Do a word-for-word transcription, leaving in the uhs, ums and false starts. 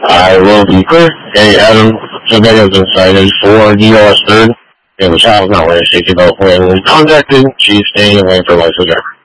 I will be clear. Hey, Adam, subject has been cited for D O S third, and the child is not wearing safety belt when contacted. She's staying in lane for life again.